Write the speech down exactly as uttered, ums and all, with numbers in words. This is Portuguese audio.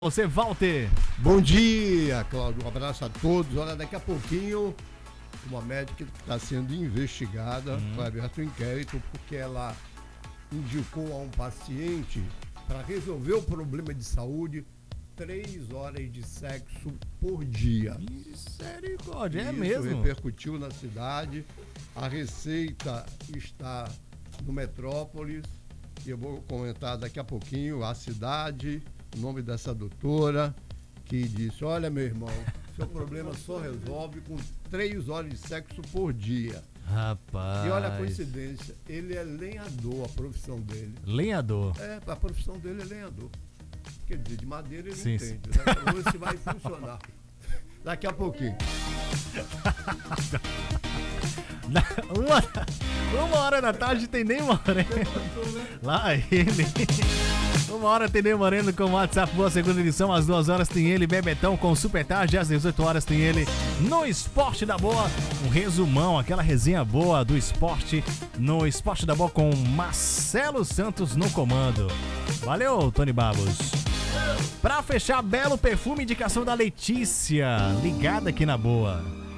Você, Walter. Bom dia, Cláudio. Um abraço a todos. Olha, daqui a pouquinho, uma médica que está sendo investigada, hum. foi aberto um inquérito porque ela indicou a um paciente para resolver o problema de saúde três horas de sexo por dia. Misericórdia, é Isso mesmo? repercutiu na cidade. A receita está no Metrópolis e eu vou comentar daqui a pouquinho a cidade, o nome dessa doutora que disse: olha, meu irmão, seu problema só resolve com três horas de sexo por dia. Rapaz. E olha a coincidência, ele é lenhador, a profissão dele. Lenhador? É, a profissão dele é lenhador. Quer dizer, de madeira ele sim, entende, né? Vamos ver se vai funcionar. Daqui a pouquinho. uma, uma hora da tarde tem Ney Moreno. Lá ele. Uma hora tem Ney Moreno com o WhatsApp Boa Segunda Edição. Às duas horas tem ele, Bebetão com Super Tarde. Às dezoito horas tem ele no Esporte da Boa. Um resumão, aquela resenha boa do esporte no Esporte da Boa com Marcelo Santos no comando. Valeu, Tony Babos. Pra fechar, belo perfume, indicação da Letícia, ligada aqui na Boa.